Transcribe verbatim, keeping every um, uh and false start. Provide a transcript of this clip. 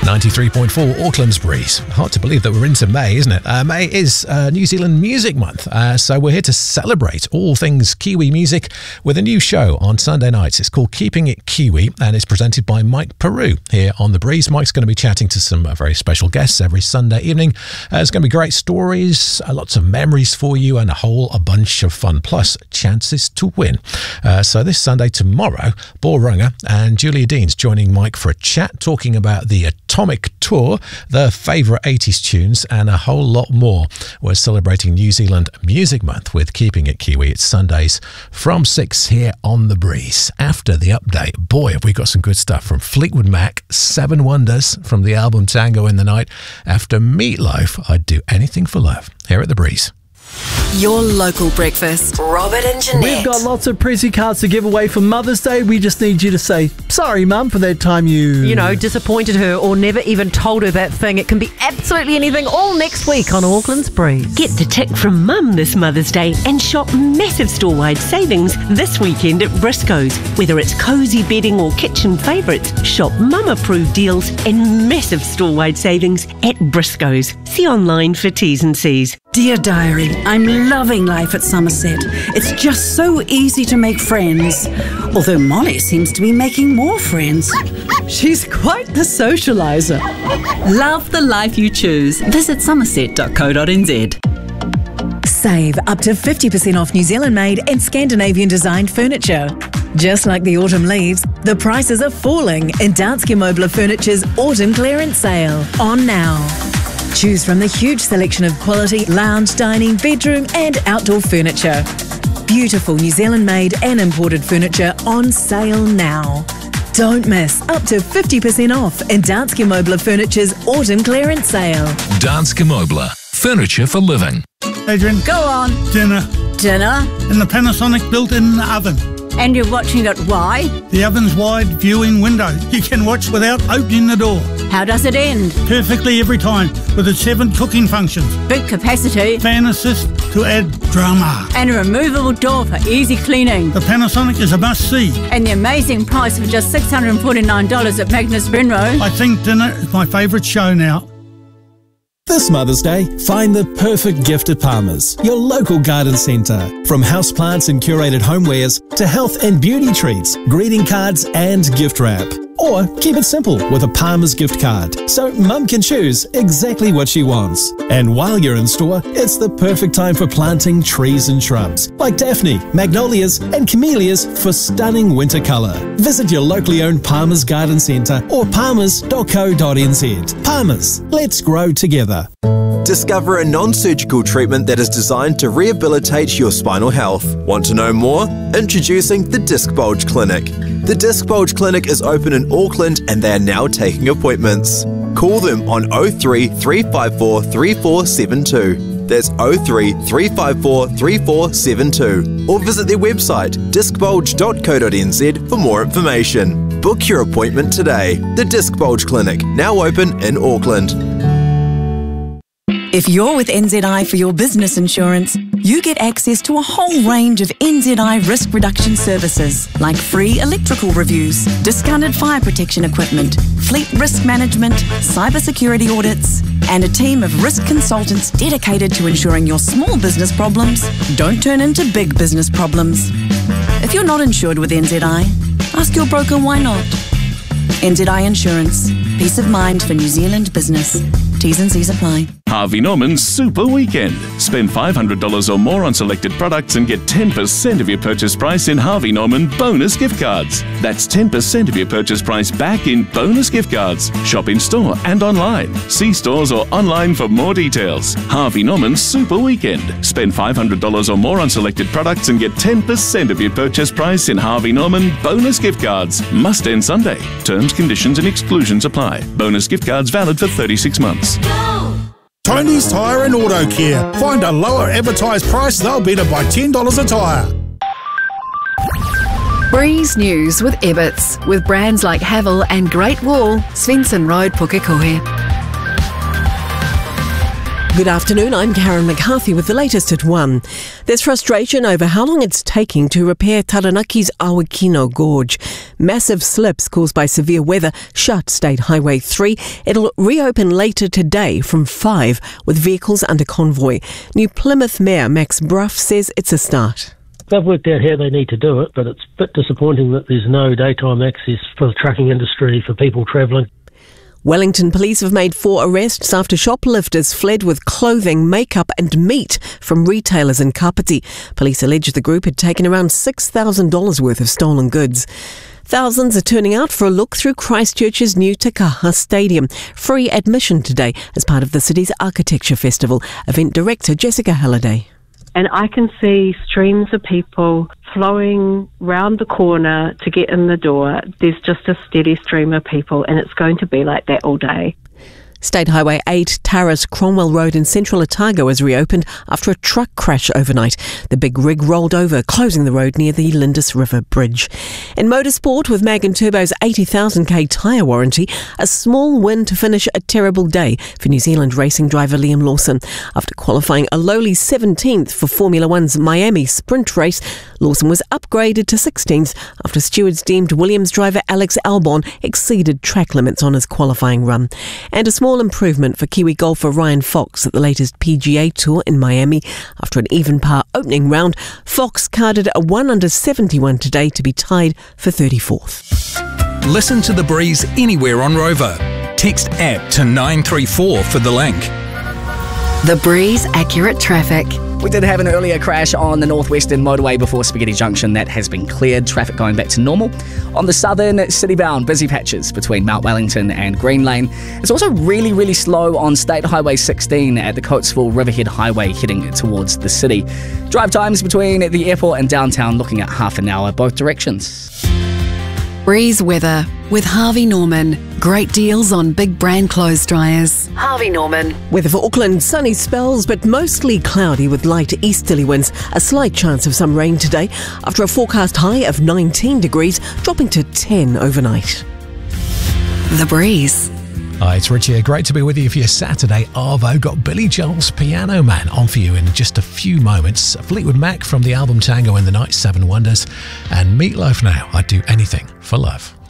ninety-three point four Auckland's Breeze. Hard to believe that we're into May, isn't it? Uh, May is uh, New Zealand Music Month, uh, so we're here to celebrate all things Kiwi music with a new show on Sunday nights. It's called Keeping It Kiwi, and it's presented by Mike Peru here on The Breeze. Mike's going to be chatting to some uh, very special guests every Sunday evening. Uh, there's going to be great stories, uh, lots of memories for you, and a whole a bunch of fun, plus chances to win. Uh, so this Sunday, tomorrow, Paul Runga and Julia Dean's joining Mike for a chat, talking about the Atomic Tour, their favourite eighties tunes, and a whole lot more. We're celebrating New Zealand Music Month with Keeping It Kiwi. It's Sundays from six here on The Breeze. After the update, boy, have we got some good stuff from Fleetwood Mac, Seven Wonders from the album Tango in the Night. After Meatloaf, I'd do anything for love. Here at The Breeze. Your local breakfast. Robert and Jeanette. We've got lots of Prezi cards to give away for Mother's Day. We just need you to say, sorry, Mum, for that time you... You know, disappointed her or never even told her that thing. It can be absolutely anything all next week on Auckland's Breeze. Get the tick from Mum this Mother's Day and shop massive store-wide savings this weekend at Briscoes. Whether it's cosy bedding or kitchen favourites, shop Mum-approved deals and massive store-wide savings at Briscoes. See online for T's and C's. Dear Diary, I'm loving life at Somerset. It's just so easy to make friends. Although Molly seems to be making more friends. She's quite the socialiser. Love the life you choose. Visit somerset dot co dot n z. Save up to fifty percent off New Zealand-made and Scandinavian-designed furniture. Just like the autumn leaves, the prices are falling in Danske Møbler Furniture's autumn clearance sale. On now. Choose from the huge selection of quality lounge, dining, bedroom and outdoor furniture. Beautiful New Zealand-made and imported furniture on sale now. Don't miss up to fifty percent off in Danske Møbler Furniture's autumn clearance sale. Danske Møbler. Furniture for living. Adrian. Go on. Dinner. Dinner? In the Panasonic built-in oven. And you're watching it why? The oven's wide viewing window. You can watch without opening the door. How does it end? Perfectly every time, with its seven cooking functions. Big capacity. Fan assist to add drama. And a removable door for easy cleaning. The Panasonic is a must-see. And the amazing price of just six hundred forty-nine dollars at Magnus Benro. I think dinner is my favourite show now. This Mother's Day, find the perfect gift at Palmer's, your local garden centre. From houseplants and curated homewares to health and beauty treats, greeting cards and gift wrap. Or keep it simple with a Palmer's gift card, so Mum can choose exactly what she wants. And while you're in store, it's the perfect time for planting trees and shrubs, like Daphne, Magnolias and Camellias for stunning winter colour. Visit your locally owned Palmer's Garden Centre or palmers dot co dot n z. Palmer's, let's grow together. Discover a non-surgical treatment that is designed to rehabilitate your spinal health. Want to know more? Introducing the Disc Bulge Clinic. The Disc Bulge Clinic is open in Auckland and they are now taking appointments. Call them on oh three, three five four, three four seven two. That's oh three, three five four, three four seven two. Or visit their website, disc bulge dot co dot n z for more information. Book your appointment today. The Disc Bulge Clinic, now open in Auckland. If you're with N Z I for your business insurance, you get access to a whole range of N Z I risk reduction services like free electrical reviews, discounted fire protection equipment, fleet risk management, cybersecurity audits, and a team of risk consultants dedicated to ensuring your small business problems don't turn into big business problems. If you're not insured with N Z I, ask your broker why not. N Z I Insurance. Peace of mind for New Zealand business. T's and C's apply. Harvey Norman's Super Weekend. Spend five hundred dollars or more on selected products and get ten percent of your purchase price in Harvey Norman bonus gift cards. That's ten percent of your purchase price back in bonus gift cards. Shop in store and online. See stores or online for more details. Harvey Norman's Super Weekend. Spend five hundred dollars or more on selected products and get ten percent of your purchase price in Harvey Norman bonus gift cards. Must end Sunday. Terms, conditions and exclusions apply. Bonus gift cards valid for thirty-six months. Tony's Tyre and Auto Care. Find a lower advertised price, they'll beat it by ten dollars a tyre. Breeze News with Ebbets. With brands like Havel and Great Wall, Svensson Road, Pukekohe. Good afternoon, I'm Karen McCarthy with the latest at one. There's frustration over how long it's taking to repair Taranaki's Awakino Gorge. Massive slips caused by severe weather shut State Highway three. It'll reopen later today from five with vehicles under convoy. New Plymouth Mayor Max Bruff says it's a start. They've worked out how they need to do it, but it's a bit disappointing that there's no daytime access for the trucking industry, for people travelling. Wellington police have made four arrests after shoplifters fled with clothing, makeup and meat from retailers in Kapiti. Police allege the group had taken around six thousand dollars worth of stolen goods. Thousands are turning out for a look through Christchurch's new Te Kaha Stadium. Free admission today as part of the city's Architecture Festival. Event director Jessica Halliday. And I can see streams of people flowing round the corner to get in the door. There's just a steady stream of people, and it's going to be like that all day. State Highway eight, Taras Cromwell Road in central Otago has reopened after a truck crash overnight. The big rig rolled over, closing the road near the Lindis River Bridge. In motorsport, with Mag and Turbo's eighty thousand k tyre warranty, a small win to finish a terrible day for New Zealand racing driver Liam Lawson. After qualifying a lowly seventeenth for Formula One's Miami sprint race, Lawson was upgraded to sixteenth after stewards deemed Williams driver Alex Albon exceeded track limits on his qualifying run. And a small improvement for Kiwi golfer Ryan Fox at the latest P G A Tour in Miami. After an even par opening round, Fox carded a one under seventy-one today to be tied for thirty-fourth. Listen to The Breeze anywhere on Rover. Text app to nine three four for the link. The Breeze Accurate Traffic. We did have an earlier crash on the northwestern motorway before Spaghetti Junction. That has been cleared. Traffic going back to normal. On the southern city-bound, busy patches between Mount Wellington and Green Lane. It's also really, really slow on State Highway sixteen at the Coatesville Riverhead Highway heading towards the city. Drive times between the airport and downtown looking at half an hour both directions. Breeze weather with Harvey Norman. Great deals on big brand clothes dryers. Harvey Norman. Weather for Auckland, sunny spells but mostly cloudy with light easterly winds. A slight chance of some rain today after a forecast high of nineteen degrees, dropping to ten overnight. The Breeze. Hi, it's Rich here. Great to be with you for your Saturday Arvo. Got Billy Joel's Piano Man on for you in just a few moments. Fleetwood Mac from the album Tango in the Night, Seven Wonders. And Meatloaf now, I'd do anything for love.